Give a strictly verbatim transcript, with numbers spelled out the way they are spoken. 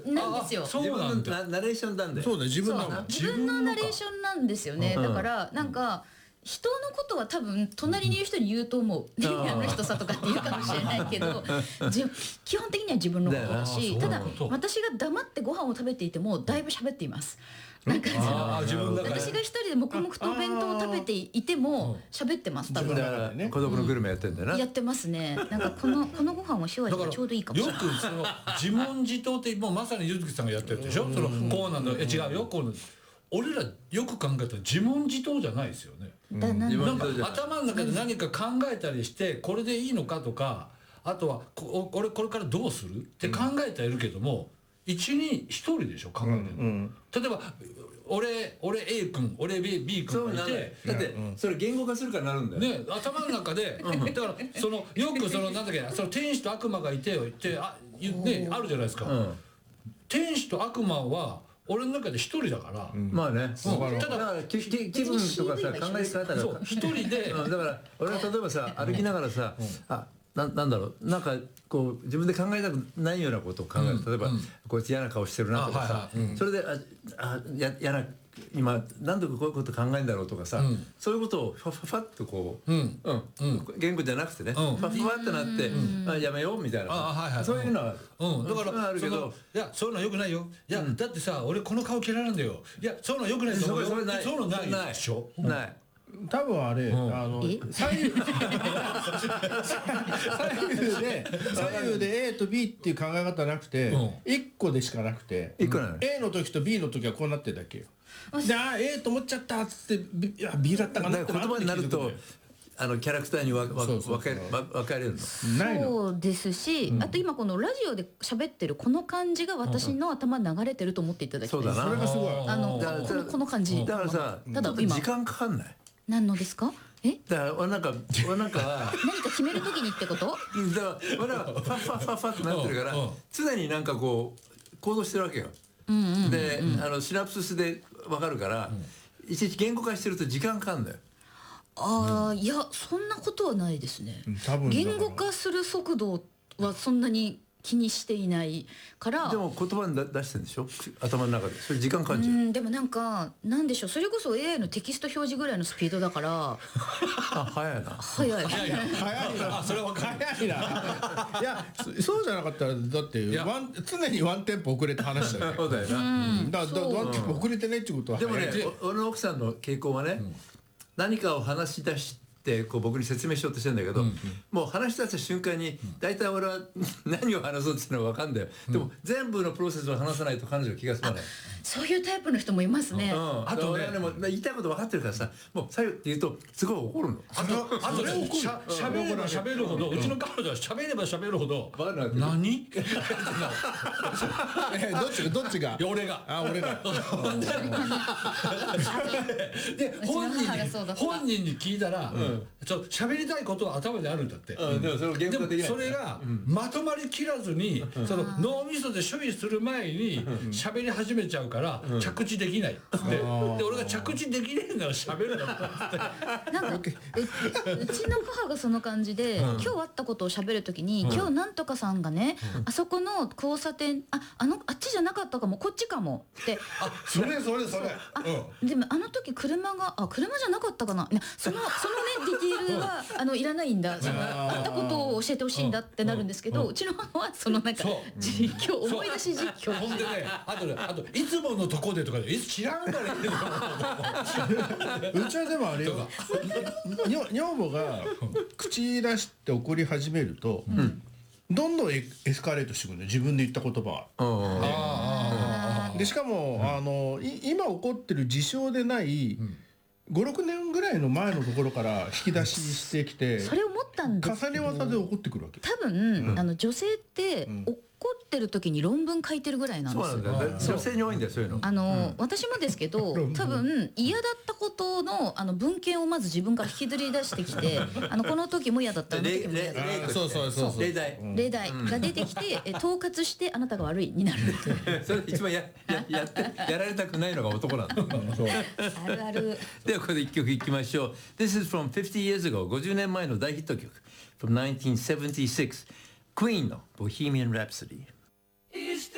なんですよ。 自分のナレーションなんで。 そうだ、自分の自分のナレーションなんですよね。だからなんか人のことは多分隣にいる人に言うと思う、うん、あの人さとかって言うかもしれないけど基本的には自分のことだし、ただ私が黙ってご飯を食べていてもだいぶ喋っています。なんかその自分私が一人で黙々とお弁当を食べていても喋ってます。多分だから孤独のグルメやってんだよな、 うん、やってますね。なんかこのこのご飯は塩味がちょうどいいかもしれない。 よくその自問自答ってもうまさに柚月さんがやってるでしょ。そのこうなんだ、え違うよこうなんだ。俺らよく考えたら自問自答じゃないですよね。 うん、なんか頭の中で何か考えたりしてこれでいいのかとか、あとはこ俺これからどうするって考えてはいるけども、一に一人でしょ考えてるの、うんうん、例えば俺俺 A 君俺 B 君がいて、 だってそれ言語化するからなるんだよね、頭の中でだからそのよくそのなんだっけその天使と悪魔がいてってあ、ね、あるじゃないですか、うん、天使と悪魔は俺の中で一人だから、 うん、まあね、うん、 ただから気分とかさ考え方がそう一人で、 うん、だから俺は例えばさ歩きながらさ、うん、あな, なんだろうなんかこう自分で考えたくないようなことを考える、うん、例えば、うん、こいつ嫌な顔してるなとかさ、はいはい、うん、それでああや嫌な今何度かこういうこと考えるんだろうとかさ、うん、そういうことをファファファッとこう、うんうん、言語じゃなくてね、うん、ファファファってなって、うん、あやめようみたいな、あ、はいはい、そういうのは、 うん、だからあるけど、いやそういうのはよくないよ、いや、うん、だってさ俺この顔嫌いなんだよ、いやそういうのはよくないと思うよ、そういうのないでしょ、 ない。 多分あれ、うん、あの左右左右で左右で A と B っていう考え方なくて、うん、いっこでしかなくて、 いっこなの A の時と B の時はこうなってるだけよ。で、あ A と思っちゃったっつって B, いや B だったかなって言葉になるとあのキャラクターに分かれるのないの。そうですし、うん、あと今このラジオで喋ってるこの感じが私の頭に流れてると思っていただきたいです。 そうだな、 それがすごい。 あのこのこの感じ。 だからさ、 ただ今時間かかんない。 何のですか？え？ だから俺なんか俺なんかは何か決めるときにってこと？ だから俺はファッファッファッファッってなってるから常になんかこう行動してるわけよ。で、あのシナプスで分かるから、うん、いちいち言語化してると時間かかるんだよ。 ああ、うん、いやそんなことはないですね。多分言語化する速度はそんなに気にしていないから。 でも言葉に出してるんでしょ、頭の中で。それ時間感じる。 うん、でもなんかなんでしょう、それこそ エーアイ のテキスト表示ぐらいのスピードだから。 あ、早いな。 早い早い早いな。 あ、それは早いな。いや、そうじゃなかったらだってワン常にワンテンポ遅れて話したよ。 そうだよな。 うん、だからワンテンポ遅れてないってことは。 でもね、俺の奥さんの傾向はね、何かを話し出して。こう僕に説明しようとしてるんだけど、うんうん、もう話し出した瞬間に大体俺は何を話そうっていうのは分かんだよ、うん、でも全部のプロセスを話さないと彼女は気が済まない。 そういうタイプの人もいますね、うん、 あと俺はねもう言いたいこと分かってるからさ、もう最後って言うとすごい怒るの。 あとあとねしゃ喋れば喋るほど、うちの彼女は喋れば喋るほど何えどっちがどっちが俺があ俺がで本人に本人に聞いたら、うんちょっと喋りたいことは頭であるんだって、 うん、でもそれを言語化できない。 でもそれがまとまりきらずに、うん、その脳みそで処理する前に喋り始めちゃうから、うん、着地できないって、うん、で俺が着地できねえなら喋るなってなんか う, うちの母がその感じで、うん、今日あったことを喋るときに、うん、今日なんとかさんがね、うん、あそこの交差点 あ, あ, のあっちじゃなかったかもこっちかもってあそれそれそれあ、うん、でもあの時車があ車じゃなかったかな、そのそのねディティールはあのいらないんだ、そのあったことを教えてほしいんだってなるんですけど、うちの母はそのなんか実況思い出し実況ほんでね、あとねあといつものとこでとかでいつ知らんから言ってうちはでもあれよ女房が口出して怒り始めると、うん、どんどんエスカレートしてくるんだよ、自分で言った言葉は。でしかも、うん、あの今起こってる事象でない、うんごろくねんぐらいの前のところから引き出ししてきて、 それ思ったんですけど重ね技で起こってくるわけ。 多分、うん、あの女性って怒ってる時に論文書いてるぐらいなんですよ。 そうなんだよ、女性に多いんだよそういうの。 あの、うん、私もですけど多分嫌だったことのあの文献をまず自分から引きずり出してきてあのこの時も嫌だったあの時も嫌だったそうそうそうそう例題例題が出てきて、うん、統括してあなたが悪いになるそれ一番 や, や, や, ってやられたくないのが男なんだあるある。 ではこれで一曲いきましょう。 This is from fifty years ago ごじゅうねんまえの大ヒット曲 from nineteen seventy-six Queen の Bohemian Rhapsody。